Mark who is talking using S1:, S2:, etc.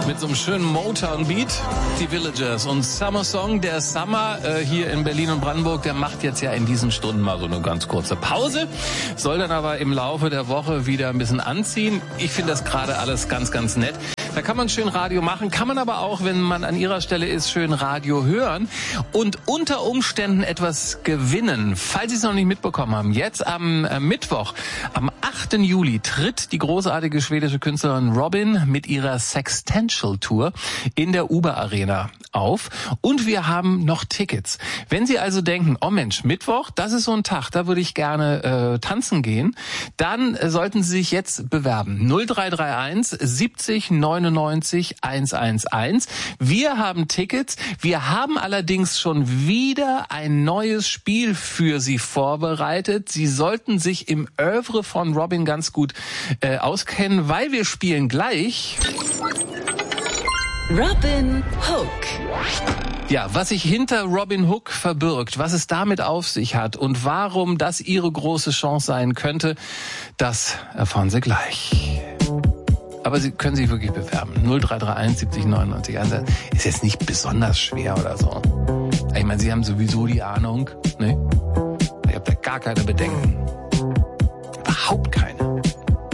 S1: mit so einem schönen Motown-Beat, die Villagers. Und Summer Song, der Summer hier in Berlin und Brandenburg, der macht jetzt ja in diesen Stunden mal so eine ganz kurze Pause, soll dann aber im Laufe der Woche wieder ein bisschen anziehen. Ich finde das gerade alles ganz, ganz nett. Da kann man schön Radio machen, kann man aber auch, wenn man an Ihrer Stelle ist, schön Radio hören und unter Umständen etwas gewinnen. Falls Sie es noch nicht mitbekommen haben, jetzt am Mittwoch, am 8. Juli, tritt die großartige schwedische Künstlerin Robyn mit ihrer Sextential Tour in der Uber Arena auf. Und wir haben noch Tickets. Wenn Sie also denken, oh Mensch, Mittwoch, das ist so ein Tag, da würde ich gerne tanzen gehen, dann sollten Sie sich jetzt bewerben. 0331 70 99 111. Wir haben Tickets. Wir haben allerdings schon wieder ein neues Spiel für Sie vorbereitet. Sie sollten sich im Oeuvre von Robyn ganz gut auskennen, weil wir spielen gleich
S2: Robin Hook.
S1: Ja, was sich hinter Robin Hook verbirgt, was es damit auf sich hat und warum das Ihre große Chance sein könnte, das erfahren Sie gleich. Aber Sie können sich wirklich bewerben. 0331 70 99 1. Ist jetzt nicht besonders schwer oder so. Ich meine, Sie haben sowieso die Ahnung, ne? Ich habe da gar keine Bedenken. Überhaupt keine.